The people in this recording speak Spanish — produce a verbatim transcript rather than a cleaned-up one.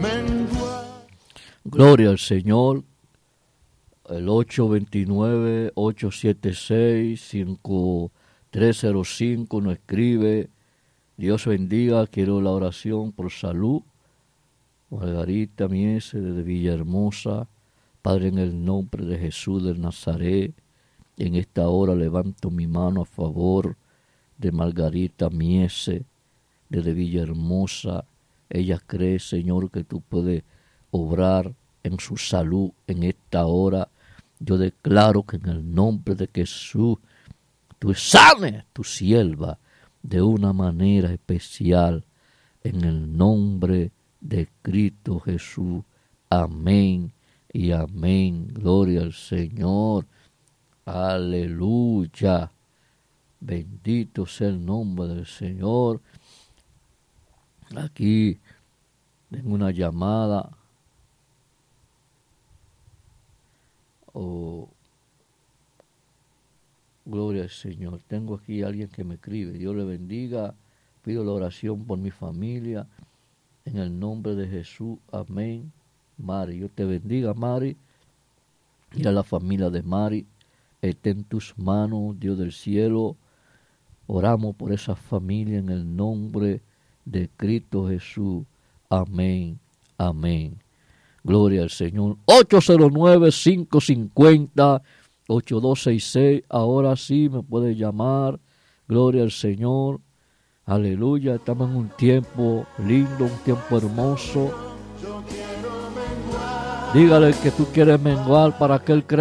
Gloria al Señor. El ocho dos nueve, ocho siete seis, cinco tres cero cinco nos escribe: Dios bendiga, quiero la oración por salud. Margarita Miese de Villahermosa. Padre, en el nombre de Jesús de Nazaret, en esta hora levanto mi mano a favor de Margarita Miese desde Villahermosa. Ella cree, Señor, que tú puedes obrar en su salud en esta hora. Yo declaro que en el nombre de Jesús tú sanes tu sierva de una manera especial, en el nombre de Cristo Jesús. Amén y amén. Gloria al Señor. Aleluya. Bendito sea el nombre del Señor. Aquí tengo una llamada. Oh, gloria al Señor. Tengo aquí a alguien que me escribe. Dios le bendiga. Pido la oración por mi familia. En el nombre de Jesús. Amén. Mari, Dios te bendiga, Mari. Y a la familia de Mari. Esté en tus manos, Dios del cielo. Oramos por esa familia en el nombre de Cristo Jesús. Amén. Amén. Gloria al Señor. ocho cero nueve, cinco cinco cero, ocho dos seis seis. Ahora sí me puede llamar. Gloria al Señor. Aleluya. Estamos en un tiempo lindo, un tiempo hermoso. Dígale que tú quieres menguar para que Él crezca.